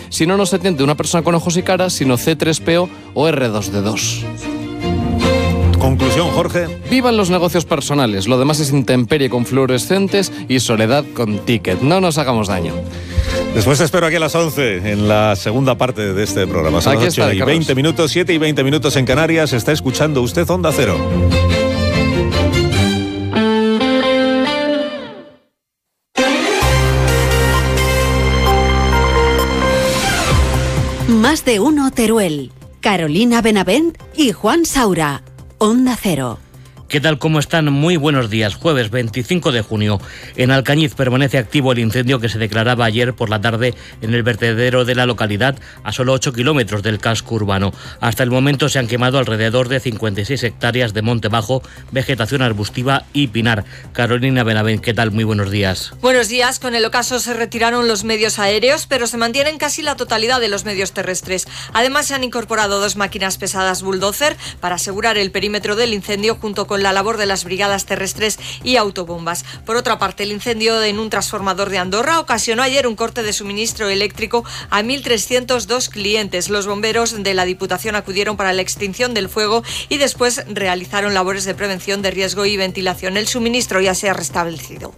Si no se atiende una persona con ojos y caras, sino C3PO o R2D2. Conclusión, Jorge. Vivan los negocios personales, lo demás es intemperie con fluorescentes y soledad con ticket. No nos hagamos daño. Después te espero aquí a las 11 en la segunda parte de este programa. Son las 8 y 20 minutos, 7 y 20 minutos en Canarias. Está escuchando usted Onda Cero. Más de uno Teruel. Carolina Benavent y Juan Saura. Onda Cero. ¿Qué tal? ¿Cómo están? Muy buenos días. Jueves 25 de junio. En Alcañiz permanece activo el incendio que se declaraba ayer por la tarde en el vertedero de la localidad, a solo 8 kilómetros del casco urbano. Hasta el momento se han quemado alrededor de 56 hectáreas de monte bajo, vegetación arbustiva y pinar. Carolina Benavent, ¿qué tal? Muy buenos días. Buenos días. Con el ocaso se retiraron los medios aéreos, pero se mantienen casi la totalidad de los medios terrestres. Además, se han incorporado 2 máquinas pesadas bulldozer para asegurar el perímetro del incendio junto con la labor de las brigadas terrestres y autobombas. Por otra parte, el incendio en un transformador de Andorra ocasionó ayer un corte de suministro eléctrico a 1.302 clientes. Los bomberos de la Diputación acudieron para la extinción del fuego y después realizaron labores de prevención de riesgo y ventilación. El suministro ya se ha restablecido.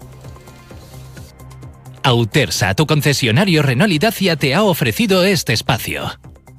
Autersa, tu concesionario Renault y Dacia, te ha ofrecido este espacio.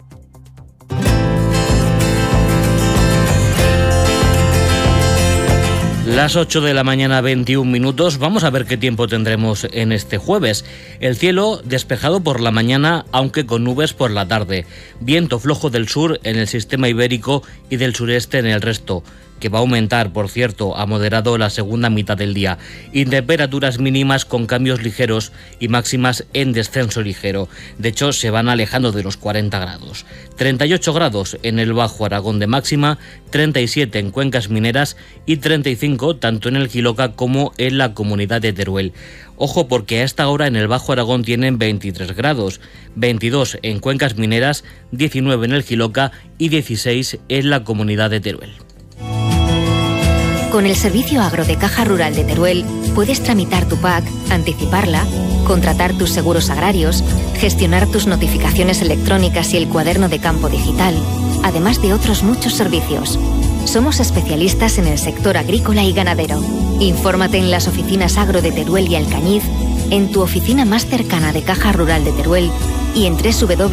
Las 8 de la mañana, 21 minutos. Vamos a ver qué tiempo tendremos en este jueves. El cielo despejado por la mañana, aunque con nubes por la tarde. Viento flojo del sur en el sistema ibérico y del sureste en el resto, que va a aumentar, por cierto, a moderado la segunda mitad del día. Y temperaturas mínimas con cambios ligeros y máximas en descenso ligero. De hecho, se van alejando de los 40 grados. 38 grados en el Bajo Aragón de máxima, 37 en cuencas mineras y 35 tanto en el Quiloca como en la comunidad de Teruel. Ojo, porque a esta hora en el Bajo Aragón tienen 23 grados, 22 en cuencas mineras, 19 en el Quiloca y 16 en la comunidad de Teruel. Con el servicio agro de Caja Rural de Teruel puedes tramitar tu PAC, anticiparla, contratar tus seguros agrarios, gestionar tus notificaciones electrónicas y el cuaderno de campo digital, además de otros muchos servicios. Somos especialistas en el sector agrícola y ganadero. Infórmate en las oficinas agro de Teruel y Alcañiz, en tu oficina más cercana de Caja Rural de Teruel y en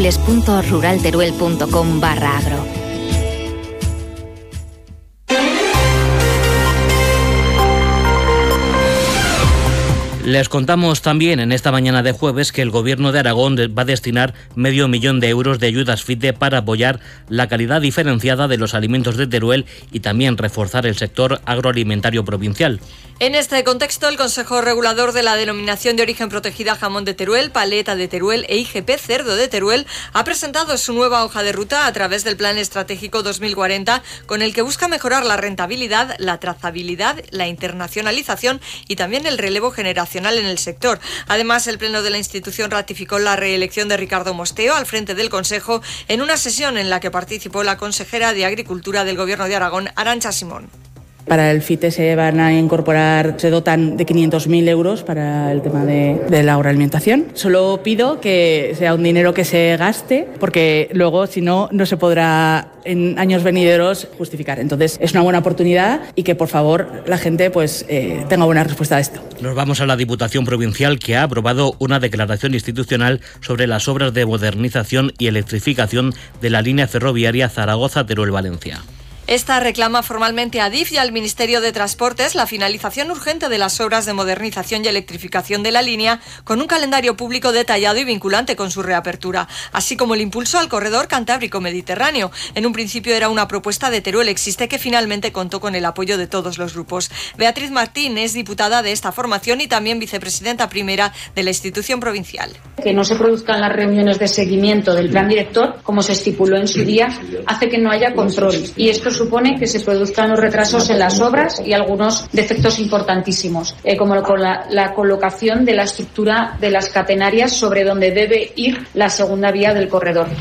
www.ruralteruel.com/agro. Les contamos también en esta mañana de jueves que el Gobierno de Aragón va a destinar $500.000 de euros de ayudas FIDE para apoyar la calidad diferenciada de los alimentos de Teruel y también reforzar el sector agroalimentario provincial. En este contexto, el Consejo Regulador de la Denominación de Origen Protegida Jamón de Teruel, Paleta de Teruel e IGP Cerdo de Teruel ha presentado su nueva hoja de ruta a través del Plan Estratégico 2040, con el que busca mejorar la rentabilidad, la trazabilidad, la internacionalización y también el relevo generacional en el sector. Además, el Pleno de la institución ratificó la reelección de Ricardo Mosteo al frente del Consejo en una sesión en la que participó la consejera de Agricultura del Gobierno de Aragón, Arantxa Simón. Para el FITE se dotan de 500.000 euros para el tema de la agroalimentación. Solo pido que sea un dinero que se gaste, porque luego, si no, no se podrá en años venideros justificar. Entonces, es una buena oportunidad y que, por favor, la gente tenga buena respuesta a esto. Nos vamos a la Diputación Provincial, que ha aprobado una declaración institucional sobre las obras de modernización y electrificación de la línea ferroviaria Zaragoza-Teruel-Valencia. Esta reclama formalmente a Adif y al Ministerio de Transportes la finalización urgente de las obras de modernización y electrificación de la línea, con un calendario público detallado y vinculante con su reapertura, así como el impulso al corredor Cantábrico-Mediterráneo. En un principio era una propuesta de Teruel Existe que finalmente contó con el apoyo de todos los grupos. Beatriz Martín es diputada de esta formación y también vicepresidenta primera de la institución provincial. Que no se produzcan las reuniones de seguimiento del plan director, como se estipuló en su día, hace que no haya control, y esto supone que se produzcan los retrasos en las obras y algunos defectos importantísimos, como con la colocación de la estructura de las catenarias sobre donde debe ir la segunda vía del corredor.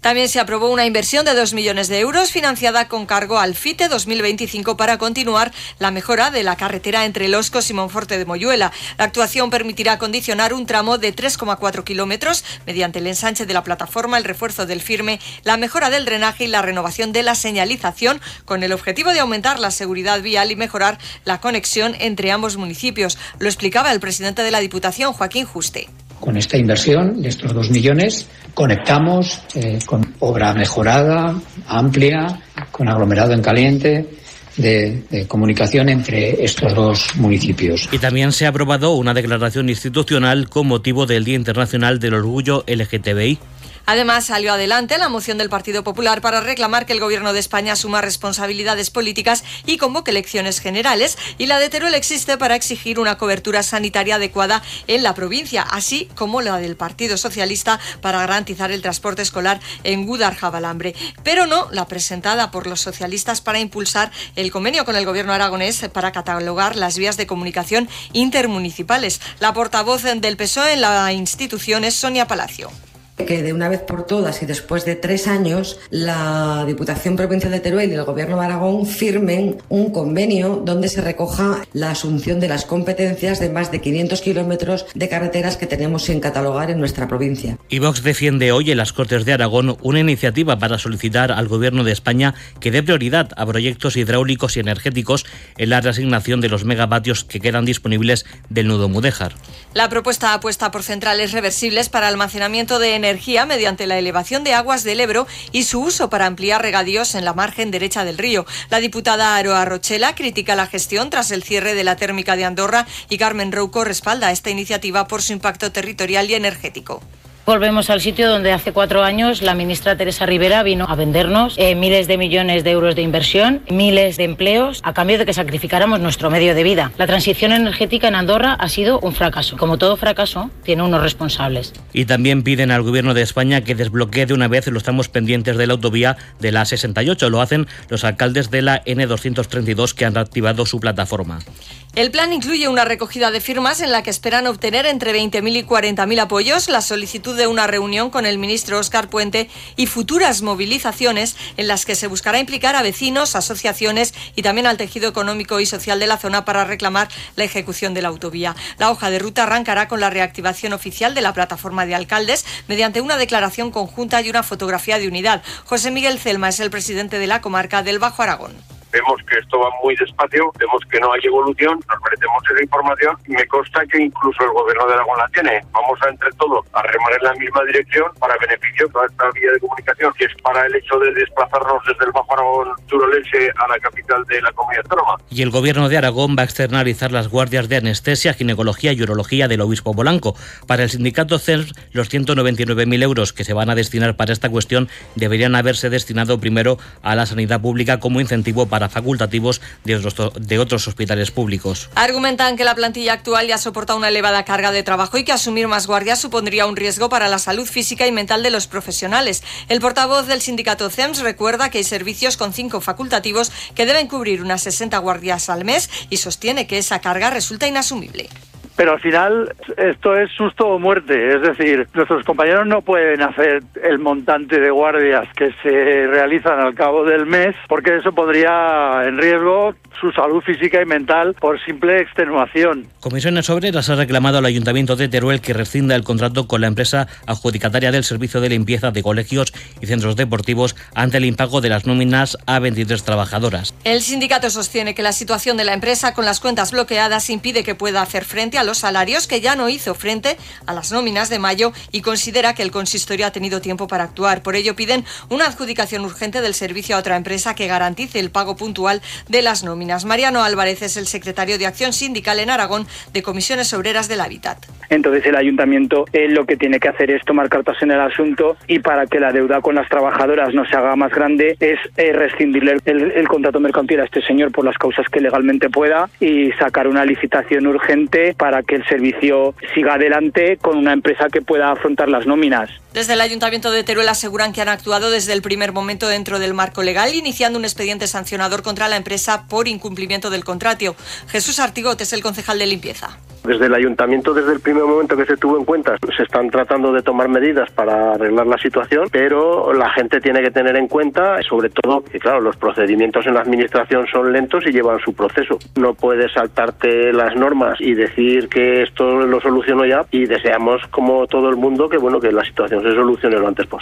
También se aprobó una inversión de 2 millones de euros financiada con cargo al FITE 2025 para continuar la mejora de la carretera entre Loscos y Monforte de Moyuela. La actuación permitirá acondicionar un tramo de 3,4 kilómetros mediante el ensanche de la plataforma, el refuerzo del firme, la mejora del drenaje y la renovación de la señalización, con el objetivo de aumentar la seguridad vial y mejorar la conexión entre ambos municipios. Lo explicaba el presidente de la Diputación, Joaquín Juste. Con esta inversión de estos 2 millones conectamos con obra mejorada, amplia, con aglomerado en caliente, de comunicación entre estos 2 municipios. Y también se ha aprobado una declaración institucional con motivo del Día Internacional del Orgullo LGTBI. Además, salió adelante la moción del Partido Popular para reclamar que el Gobierno de España asuma responsabilidades políticas y convoque elecciones generales, y la de Teruel existe para exigir una cobertura sanitaria adecuada en la provincia, así como la del Partido Socialista para garantizar el transporte escolar en Gúdar-Jabalambre, pero no la presentada por los socialistas para impulsar el convenio con el Gobierno aragonés para catalogar las vías de comunicación intermunicipales. La portavoz del PSOE en la institución es Sonia Palacio. Que de una vez por todas y después de 3 años la Diputación Provincial de Teruel y el Gobierno de Aragón firmen un convenio donde se recoja la asunción de las competencias de más de 500 kilómetros de carreteras que tenemos sin catalogar en nuestra provincia. Y Vox defiende hoy en las Cortes de Aragón una iniciativa para solicitar al Gobierno de España que dé prioridad a proyectos hidráulicos y energéticos en la reasignación de los megavatios que quedan disponibles del nudo Mudéjar. La propuesta apuesta por centrales reversibles para almacenamiento de energía mediante la elevación de aguas del Ebro y su uso para ampliar regadíos en la margen derecha del río. La diputada Aroa Rochela critica la gestión tras el cierre de la térmica de Andorra y Carmen Rouco respalda esta iniciativa por su impacto territorial y energético. Volvemos al sitio donde hace 4 años la ministra Teresa Rivera vino a vendernos miles de millones de euros de inversión, miles de empleos, a cambio de que sacrificáramos nuestro medio de vida. La transición energética en Andorra ha sido un fracaso. Como todo fracaso, tiene unos responsables. Y también piden al Gobierno de España que desbloquee de una vez los tramos pendientes de la autovía de la A68. Lo hacen los alcaldes de la N232 que han reactivado su plataforma. El plan incluye una recogida de firmas en la que esperan obtener entre 20.000 y 40.000 apoyos, la solicitud de una reunión con el ministro Óscar Puente y futuras movilizaciones en las que se buscará implicar a vecinos, asociaciones y también al tejido económico y social de la zona para reclamar la ejecución de la autovía. La hoja de ruta arrancará con la reactivación oficial de la plataforma de alcaldes mediante una declaración conjunta y una fotografía de unidad. José Miguel Celma es el presidente de la comarca del Bajo Aragón. Vemos que esto va muy despacio, vemos que no hay evolución, nos merecemos esa información y me consta que incluso el Gobierno de Aragón la tiene. Vamos a, entre todos, a remar en la misma dirección para beneficio de toda esta vía de comunicación, que es para el hecho de desplazarnos desde el Bajo Aragón turolense a la capital de la comunidad autónoma. Y el Gobierno de Aragón va a externalizar las guardias de anestesia, ginecología y urología del obispo Polanco. Para el sindicato CERS, los 199.000 euros que se van a destinar para esta cuestión deberían haberse destinado primero a la sanidad pública como incentivo para facultativos de otros hospitales públicos. Argumentan que la plantilla actual ya soporta una elevada carga de trabajo y que asumir más guardias supondría un riesgo para la salud física y mental de los profesionales. El portavoz del sindicato CEMS recuerda que hay servicios con 5 facultativos que deben cubrir unas 60 guardias al mes y sostiene que esa carga resulta inasumible. Pero al final esto es susto o muerte, es decir, nuestros compañeros no pueden hacer el montante de guardias que se realizan al cabo del mes porque eso pondría en riesgo su salud física y mental por simple extenuación. Comisiones Obreras ha reclamado al Ayuntamiento de Teruel que rescinda el contrato con la empresa adjudicataria del servicio de limpieza de colegios y centros deportivos ante el impago de las nóminas a 23 trabajadoras. El sindicato sostiene que la situación de la empresa con las cuentas bloqueadas impide que pueda hacer frente a los salarios, que ya no hizo frente a las nóminas de mayo y considera que el consistorio ha tenido tiempo para actuar. Por ello piden una adjudicación urgente del servicio a otra empresa que garantice el pago puntual de las nóminas. Mariano Álvarez es el secretario de Acción Sindical en Aragón de Comisiones Obreras del Hábitat. Entonces el ayuntamiento lo que tiene que hacer es tomar cartas en el asunto y para que la deuda con las trabajadoras no se haga más grande es rescindirle el contrato mercantil a este señor por las causas que legalmente pueda y sacar una licitación urgente para que el servicio siga adelante con una empresa que pueda afrontar las nóminas. Desde el Ayuntamiento de Teruel aseguran que han actuado desde el primer momento dentro del marco legal, iniciando un expediente sancionador contra la empresa por incumplimiento del contrato. Jesús Artigot es el concejal de limpieza. Desde el ayuntamiento, desde el primer momento que se tuvo en cuenta, se están tratando de tomar medidas para arreglar la situación, pero la gente tiene que tener en cuenta, sobre todo, que claro, los procedimientos en la administración son lentos y llevan su proceso. No puedes saltarte las normas y decir que esto lo soluciono ya, y deseamos, como todo el mundo, que la situación se solucione lo antes posible.